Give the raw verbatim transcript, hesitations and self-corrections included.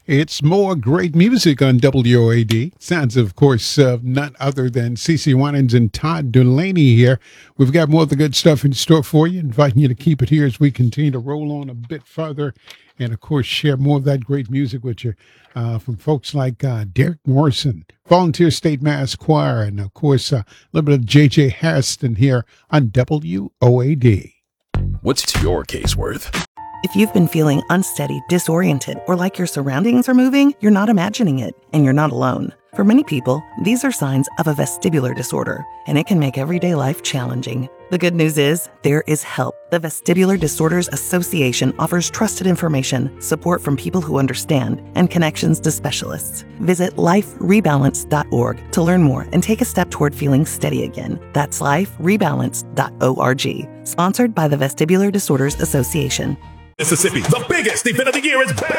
It's more great music on W O A D. Sounds, of course, of none other than CeCe Winans and Todd Dulaney here. We've got more of the good stuff in store for you, inviting you to keep it here as we continue to roll on a bit further and, of course, share more of that great music with you uh, from folks like uh, Derek Morrison, Volunteer State Mass Choir, and, of course, uh, a little bit of J J Harrison here on W O A D. What's your case worth? If you've been feeling unsteady, disoriented, or like your surroundings are moving, you're not imagining it, and you're not alone. For many people, these are signs of a vestibular disorder, and it can make everyday life challenging. The good news is, there is help. The Vestibular Disorders Association offers trusted information, support from people who understand, and connections to specialists. Visit life rebalance dot org to learn more and take a step toward feeling steady again. That's life rebalance dot org. Sponsored by the Vestibular Disorders Association. Mississippi, the biggest event of the year is back.